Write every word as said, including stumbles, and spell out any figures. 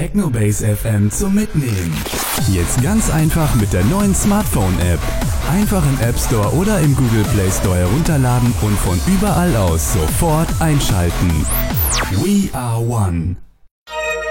Technobase F M zum Mitnehmen. Jetzt ganz einfach mit der neuen Smartphone-App. Einfach im App Store oder im Google Play Store herunterladen und von überall aus sofort einschalten. We are one.